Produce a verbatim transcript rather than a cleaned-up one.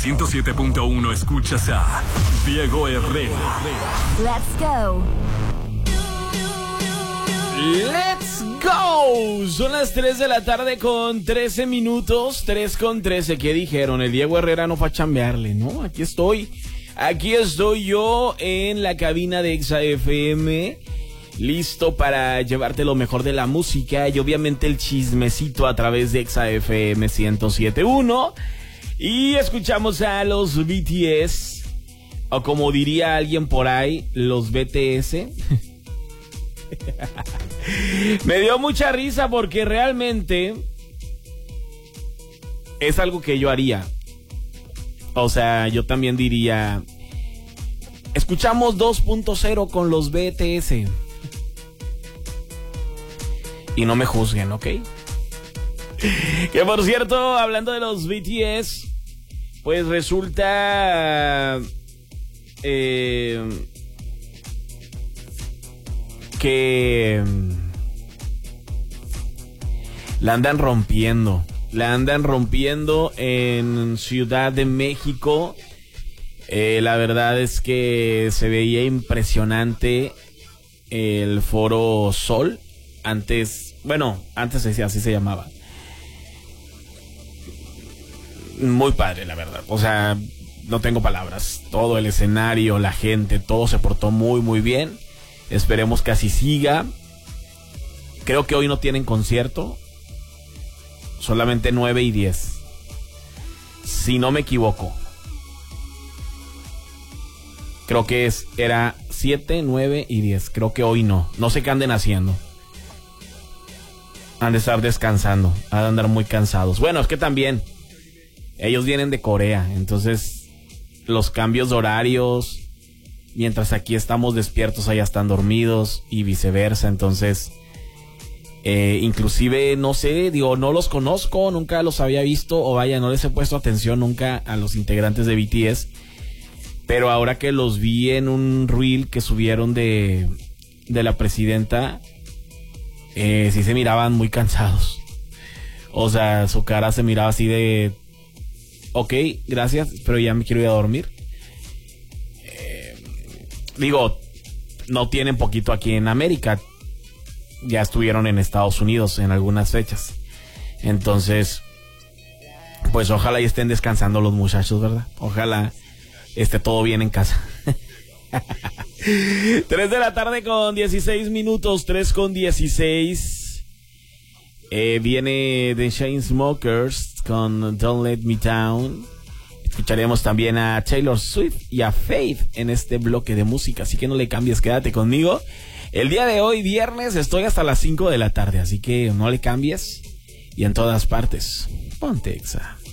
ciento siete punto uno escuchas a Diego Herrera. Let's go. Let's go. Son las tres de la tarde con trece minutos. tres con trece. ¿Qué dijeron? El Diego Herrera no fue a chambearle, ¿no? Aquí estoy. Aquí estoy yo en la cabina de Exa F M. Listo para llevarte lo mejor de la música y obviamente el chismecito a través de Exa F M ciento siete punto uno. Y escuchamos a los B T S, o como diría alguien por ahí, los B T S. Me dio mucha risa porque realmente es algo que yo haría. O sea, yo también diría, escuchamos dos punto cero con los B T S. Y no me juzguen, ¿ok? Que por cierto, hablando de los B T S, pues resulta eh, que la andan rompiendo. La andan rompiendo en Ciudad de México. Eh, la verdad es que se veía impresionante el Foro Sol. Antes, bueno, antes así se llamaba. Muy padre, la verdad. O sea, no tengo palabras. Todo el escenario, la gente, todo se portó muy, muy bien. Esperemos que así siga. Creo que hoy no tienen concierto. Solamente nueve y diez. Si no me equivoco. Creo que es, era siete, nueve y diez. Creo que hoy no. No sé qué anden haciendo. Han de estar descansando. Han de andar muy cansados. Bueno, es que también ellos vienen de Corea. Entonces los cambios de horarios, mientras aquí estamos despiertos, allá están dormidos y viceversa. Entonces eh, inclusive no sé, digo, no los conozco, nunca los había visto, o vaya, no les he puesto atención nunca a los integrantes de B T S. Pero ahora que los vi en un reel que subieron de, de la presidenta, eh, sí se miraban muy cansados. O sea, su cara se miraba así de, ok, gracias, pero ya me quiero ir a dormir. Eh, digo, no tienen poquito aquí en América. Ya estuvieron en Estados Unidos en algunas fechas. Entonces, pues ojalá y estén descansando los muchachos, ¿verdad? Ojalá esté todo bien en casa. tres de la tarde con dieciséis minutos, tres con dieciséis. Eh, viene The Chainsmokers con Don't Let Me Down. Escucharemos también a Taylor Swift y a Faith en este bloque de música, así que no le cambies, quédate conmigo. El día de hoy, viernes, estoy hasta las cinco de la tarde, así que no le cambies. Y en todas partes, ponte Exa.